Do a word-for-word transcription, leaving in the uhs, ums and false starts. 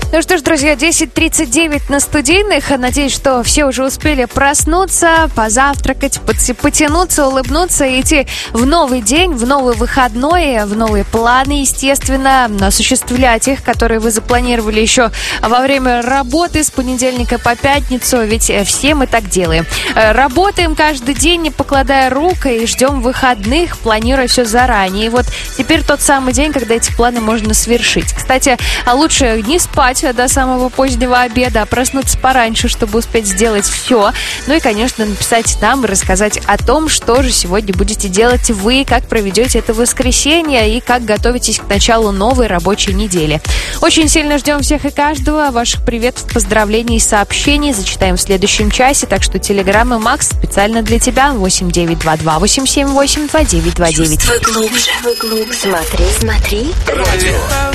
Ну что ж, друзья, десять тридцать девять на студийных. Надеюсь, что все уже успели проснуться, позавтракать, потянуться, улыбнуться и идти в новый день, в новый выходной, в новые планы, естественно, осуществлять их, которые вы запланировали еще во время работы с понедельника по пятницу, ведь все мы так делаем. Работаем каждый день, не покладая рук, и ждем выходных, планируя все заранее. И вот теперь тот самый день, когда эти планы можно свершить. Кстати, лучше не спать до самого позднего обеда, а проснуться пораньше, чтобы успеть сделать все. Ну и, конечно, написать нам и рассказать о том, что же сегодня будете делать вы, как проведете это воскресенье и как готовитесь к началу новой рабочей недели. Очень сильно ждем всех и каждого. Ваших приветов, поздравлений и сообщений зачитаем в следующем часе, так что телеграм и Макс специально для тебя. восемь девять два два восемь семь восемь два девять два девять. Чувствуй глубже, глубже. Смотри, смотри. Радио.